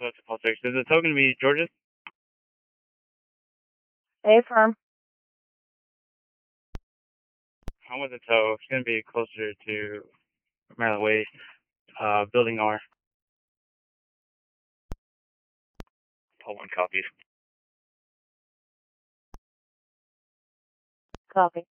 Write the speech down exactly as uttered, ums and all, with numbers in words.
So it's a pulse six. Is the tow going to be Georgia? A firm. How was the tow? It's going to be closer to Maryland Way, uh, building R. Pull one copies. Copy.